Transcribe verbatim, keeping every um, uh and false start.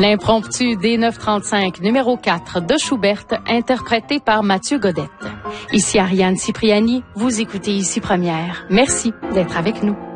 L'impromptu D neuf cent trente-cinq numéro quatre de Schubert, interprété par Mathieu Godette. Ici Ariane Cipriani, vous écoutez Ici Première. Merci d'être avec nous.